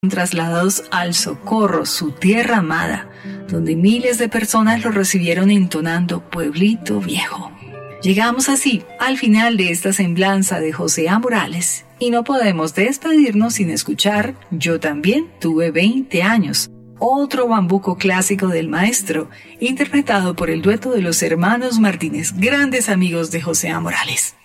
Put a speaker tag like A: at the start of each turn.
A: trasladados al Socorro, su tierra amada, donde miles de personas lo recibieron entonando Pueblito Viejo. Llegamos así al final de esta semblanza de José A. Morales y no podemos despedirnos sin escuchar Yo también tuve 20 años, otro bambuco clásico del maestro, interpretado por el dueto de los hermanos Martínez, grandes amigos de José A. Morales.